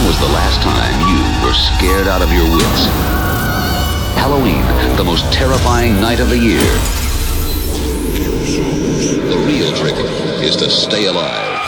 was the last time you were scared out of your wits? Halloween, the most terrifying night of the year. The real trick is to stay alive.